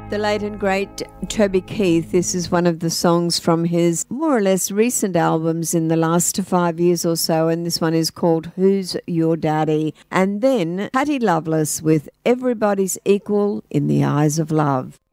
The late and great Toby Keith. This is one of the songs from his more or less recent albums in the last 5 years or so, and this one is called Who's Your Daddy? And then Patty Loveless with Everybody's Equal in the Eyes of Love.